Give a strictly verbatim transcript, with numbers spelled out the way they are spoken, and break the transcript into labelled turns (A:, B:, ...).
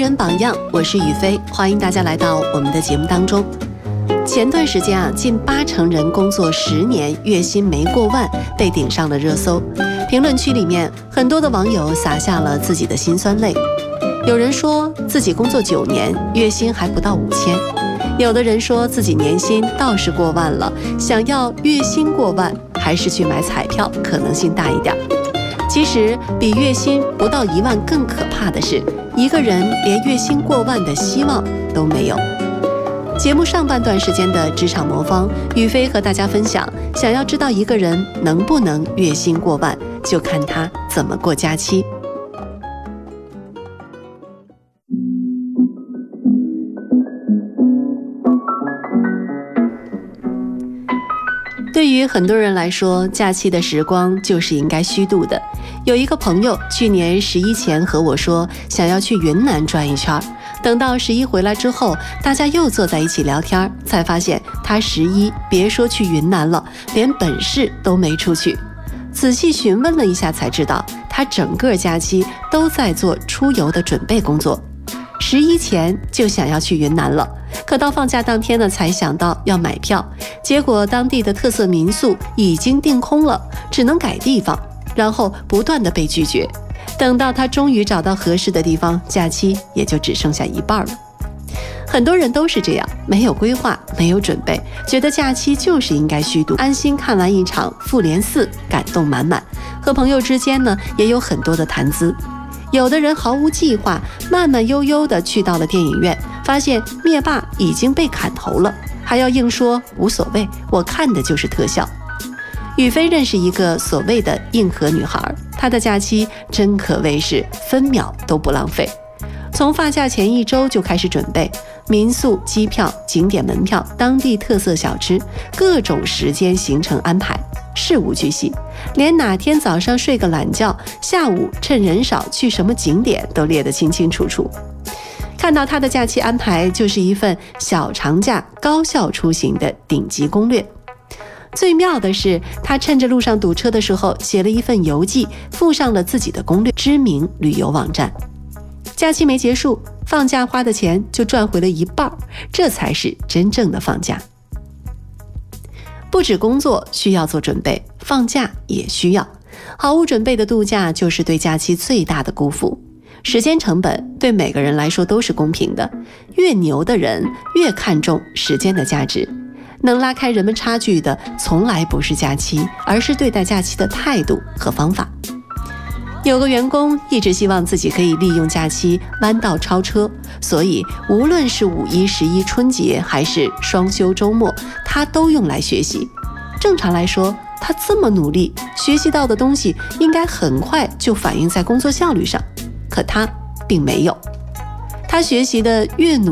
A: 人榜样，我是雨飞，欢迎大家来到我们的节目当中。前段时间啊，近八成人工作十年，月薪没过万，被顶上了热搜。评论区里面，很多的网友撒下了自己的辛酸泪。有人说自己工作九年，月薪还不到五千；有的人说自己年薪倒是过万了，想要月薪过万，还是去买彩票，可能性大一点。其实比月薪不到一万更可怕的是，一个人连月薪过万的希望都没有。节目上半段时间的职场魔方，宇飞和大家分享，想要知道一个人能不能月薪过万，就看他怎么过假期。对于很多人来说，假期的时光就是应该虚度的。有一个朋友去年十一前和我说，想要去云南转一圈，等到十一回来之后，大家又坐在一起聊天，才发现他十一别说去云南了，连本市都没出去。仔细询问了一下才知道，他整个假期都在做出游的准备工作。十一前就想要去云南了，可到放假当天呢，才想到要买票，结果当地的特色民宿已经订空了，只能改地方，然后不断的被拒绝。等到他终于找到合适的地方，假期也就只剩下一半了。很多人都是这样，没有规划，没有准备，觉得假期就是应该虚度，安心看完一场复联四，感动满满。和朋友之间呢，也有很多的谈资。有的人毫无计划，慢慢悠悠地去到了电影院，发现灭霸已经被砍头了，还要硬说无所谓，我看的就是特效。宇飞认识一个所谓的硬核女孩，她的假期真可谓是分秒都不浪费。从放假前一周就开始准备民宿、机票、景点门票、当地特色小吃，各种时间行程安排，事无巨细，连哪天早上睡个懒觉，下午趁人少去什么景点都列得清清楚楚。看到他的假期安排，就是一份小长假高效出行的顶级攻略。最妙的是，他趁着路上堵车的时候写了一份游记，附上了自己的攻略，知名旅游网站。假期没结束，放假花的钱就赚回了一半，这才是真正的放假。不止工作需要做准备，放假也需要。毫无准备的度假就是对假期最大的辜负。时间成本对每个人来说都是公平的，越牛的人越看重时间的价值。能拉开人们差距的从来不是假期，而是对待假期的态度和方法。有个员工一直希望自己可以利用假期弯道超车，所以无论是五一、十一、春节还是双休周末，他都用来学习。正常来说，他这么努力，学习到的东西应该很快就反映在工作效率上，可他并没有。他学习的越努